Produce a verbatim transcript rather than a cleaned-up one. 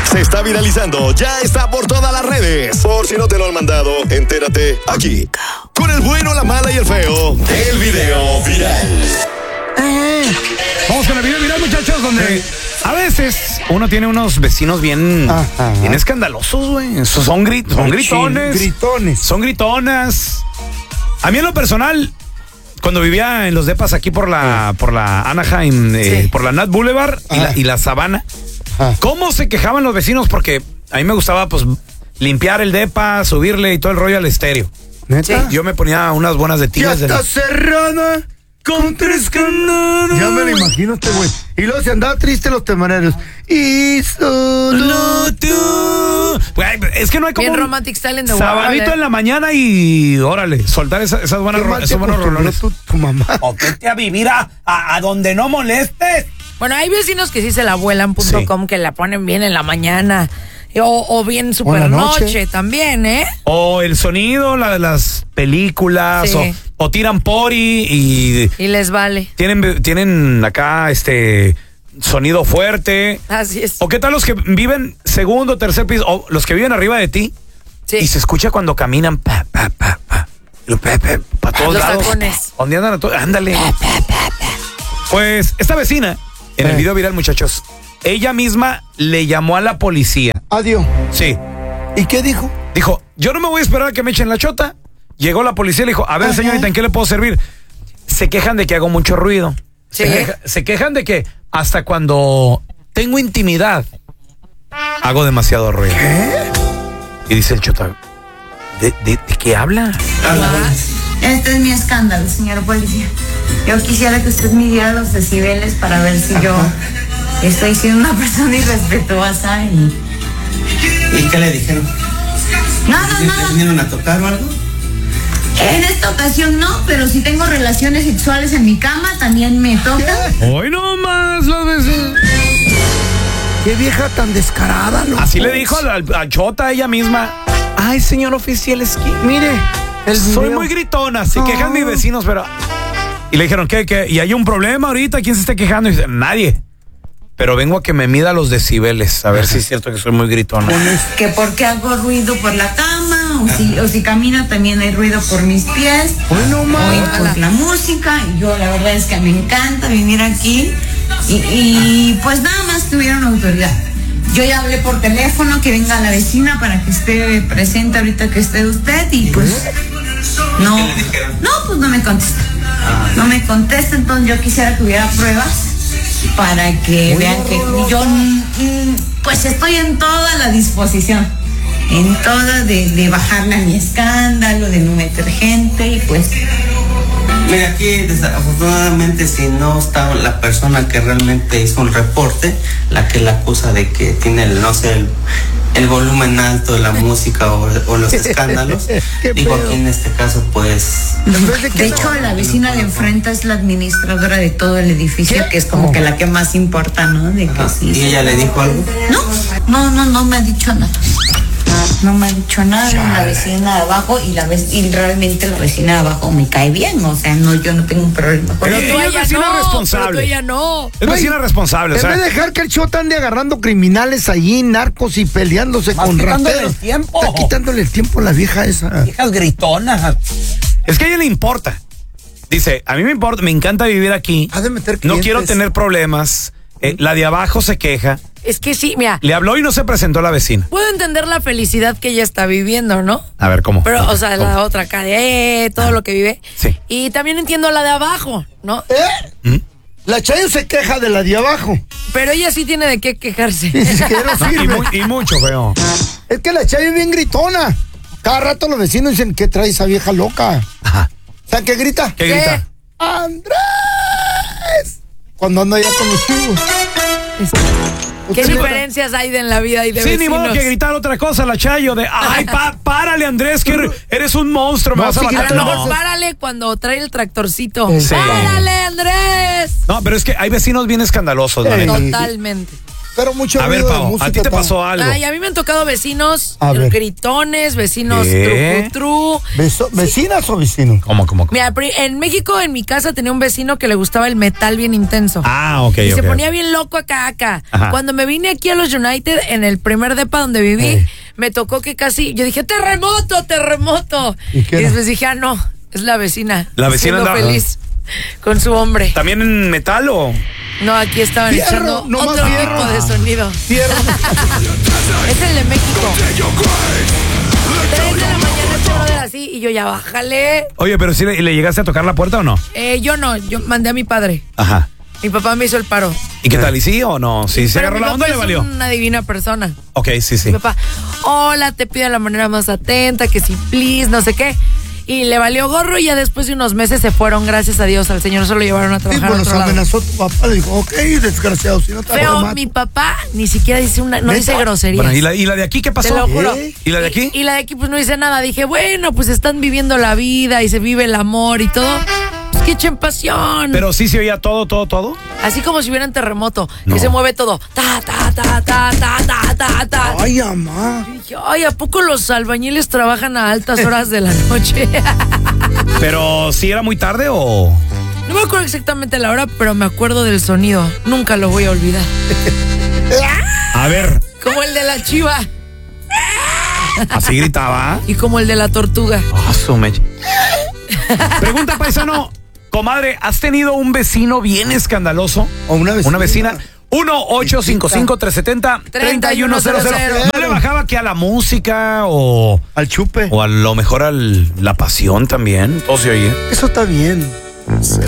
se está viralizando, ya está por todas las redes. Por si no te lo han mandado, entérate aquí. Con el bueno, la mala y el feo, el video viral. Vamos con el video viral, muchachos, donde a veces uno tiene unos vecinos bien, Ajá. bien escandalosos, güey. Son, grit, son gritones. Gritones. Son gritonas. A mí en lo personal, cuando vivía en los depas aquí por la, por la Anaheim, eh, sí. por la Nat Boulevard y la, y la Sabana, Ajá. ¿cómo se quejaban los vecinos? Porque a mí me gustaba, pues, limpiar el depa, subirle y todo el rollo al estéreo. ¿Neta? Yo me ponía unas buenas de tigres. Ya está de... cerrada con tres candados. Ya me lo imagino este güey. Y luego se andaba triste los temareros. Y solo tú. Güey, es que no hay como bien romantic style in the sabadito world, en la mañana y órale, soltar esa, esas buenas ro- esos buenos rolones. Tu, tu mamá. O vete a vivir a, a, a donde no molestes. Bueno, hay vecinos que sí se la vuelan punto com, sí. que la ponen bien en la mañana. O, o bien super noche. noche también, ¿eh? O el sonido, la de las películas, sí. o, o tiran pori y... Y les vale. Tienen, tienen acá, este, sonido fuerte. Así es. O qué tal los que viven segundo, tercer piso, o los que viven arriba de ti. Sí. Y se escucha cuando caminan, pa, pa, pa, pa, pa, pa, pa todos los lados. tacones. ¿Dónde andan a todos? Ándale. Pa, pa, pa, pa. Pues, esta vecina, en eh. el video viral, muchachos, ella misma le llamó a la policía. Adiós. Sí. ¿Y qué dijo? Dijo, yo no me voy a esperar a que me echen la chota. Llegó la policía y le dijo, a ver, Ajá. señorita, ¿en qué le puedo servir? Se quejan de que hago mucho ruido. Sí. Se, queja, se quejan de que hasta cuando tengo intimidad hago demasiado ruido. ¿Qué? Y dice el chota, ¿de, de, de qué habla? Este es mi escándalo, señor policía. Yo quisiera que usted midiera los decibeles para ver si Ajá. yo estoy siendo una persona irrespetuosa y... ¿Y qué le dijeron? Nada, nada. ¿Le vinieron a tocar o algo? En esta ocasión no, pero si tengo relaciones sexuales en mi cama, también me toca. Hoy no más las veces. Qué vieja tan descarada, loco. Así le dijo al, al, al chota ella misma. Ay, señor oficial, es que... Mire, el soy muy gritona, se oh. quejan mis vecinos, pero... Y le dijeron, ¿qué, qué? ¿Y hay un problema ahorita? ¿Quién se está quejando? Y dice, nadie. Pero vengo a que me mida los decibeles, a ver Ajá. si es cierto que soy muy gritona. Que porque hago ruido por la cama, o si, o si camino también hay ruido por mis pies, bueno, o por la música. Yo la verdad es que me encanta venir aquí y, y pues nada más tuvieron autoridad. Yo ya hablé por teléfono que venga la vecina para que esté presente ahorita que esté usted y pues no, no, pues no me contesta. No me contesta, entonces yo quisiera que hubiera pruebas para que vean que yo pues estoy en toda la disposición, en toda de, de bajarle a mi escándalo, de no meter gente y pues... Mira, aquí desafortunadamente si no está la persona que realmente hizo un reporte, la que la acusa de que tiene, el, no sé, el, el volumen alto de la música o, o los escándalos, digo aquí en este caso pues... De hecho la vecina de enfrente es la administradora de todo el edificio, que es como que la que más importa, ¿no? De que sí, ¿Y sí. ella le dijo algo? No, no, no, no me ha dicho nada. No me ha dicho nada la vecina de abajo y la vec- y realmente la vecina de abajo me cae bien, o sea, no, yo no tengo un problema. Pero tú es ella vecina no, responsable. pero tú ella no. Es vecina responsable, en o sea. vez de dejar que el chota ande agarrando criminales allí, narcos y peleándose Más con quitándole rateros. el tiempo. Está quitándole el tiempo a la vieja esa. Viejas gritonas. Es que a ella le importa. Dice, a mí me importa, me encanta vivir aquí. Ha de meter no clientes. quiero tener problemas. Eh, la de abajo se queja. Es que sí, mira. Le habló y no se presentó la vecina. Puedo entender la felicidad que ella está viviendo, ¿no? A ver, ¿cómo? Pero, o sea, ¿Cómo? la otra acá, de, eh, todo ah, lo que vive. Sí. Y también entiendo la de abajo, ¿no? ¿Eh? ¿Mm? La Chayo se queja de la de abajo. Pero ella sí tiene de qué quejarse. Ni siquiera no, sirve. y, mu- y mucho, feo. Es que la Chayo es bien gritona. Cada rato los vecinos dicen, ¿qué trae esa vieja loca? Ajá. ¿Sabes qué grita? ¿Qué, ¿Qué grita? ¡Andrés! Cuando anda allá con los chivos. ¿Qué diferencias hay de en la vida y de Sí, vecinos? ni modo que gritar otra cosa, la Chayo, de, ay, pa, párale, Andrés, que eres un monstruo, me No, vas a sí, matar. Pero No. no, párale cuando trae el tractorcito. Sí. ¡Párale, Andrés! No, pero es que hay vecinos bien escandalosos, la Sí. neta. Totalmente. Pero mucho A ver, ruido de Pau, música, ¿a ti te Pau. pasó algo? Ay, a mí me han tocado vecinos A ver. gritones, vecinos ¿Qué? trucutru. Beso- ¿Vecinas o vecinos? ¿Cómo, cómo, cómo? Mira, pri- en México, en mi casa, tenía un vecino que le gustaba el metal bien intenso. Ah, ok, Y ok. se ponía bien loco acá, acá. Ajá. Cuando me vine aquí a los United, en el primer depa donde viví, Ey. me tocó que casi, yo dije, terremoto, terremoto. ¿Y Y, qué era? después dije, ah, no, es la vecina. La vecina siendo andaba- feliz con su hombre. ¿También en metal o...? No, aquí estaban Fierro, echando no más otro fierro. tipo de sonido. Tierra. Es el de México. Tres de la mañana este brother así y yo ya bájale. Oye, pero si le, le llegaste a tocar la puerta o no? Eh, yo no, yo mandé a mi padre. Ajá. Mi papá me hizo el paro. ¿Y qué tal? ¿Y sí o no? ¿Sí se Pero agarró mi la onda papá o le es valió? una divina persona. Ok, sí, sí. Mi papá, hola, te pido de la manera más atenta, que si please, no sé qué. Y le valió gorro y ya después de unos meses se fueron, gracias a Dios, al señor se lo llevaron a Sí, trabajar a bueno, otro se lado. amenazó tu papá. Le dijo, ok, desgraciado, si no te Pero remato. mi papá ni siquiera dice una, no ¿Neta? dice groserías. Bueno, ¿y la, ¿y la de aquí qué pasó? Te lo juro. ¿Eh? ¿Y la de aquí? Y, y la de aquí pues no dice nada. Dije, bueno, pues están viviendo la vida y se vive el amor y todo. Pues que echen pasión. Pero sí se oía todo, todo, todo. Así como si hubiera un terremoto, No. que se mueve todo. Ta, ta, ta, ta, ta, ta, ta, ta. Ay, amá. Dije, ay, ¿a poco los albañiles trabajan a altas horas de la noche? Pero sí era muy tarde o... No me acuerdo exactamente la hora, pero me acuerdo del sonido. Nunca lo voy a olvidar. A ver, Como el de la chiva así gritaba. y como el de la tortuga. Ah, su mecha. Pregunta, paisano. Comadre, ¿has tenido un vecino bien escandaloso? O una vecina. Una vecina. uno ocho cinco cinco, tres siete cero, tres uno cero cero. ¿No le bajaba que a la música o, Al chupe. o a lo mejor a la pasión también? Todo se oye. Eso está bien.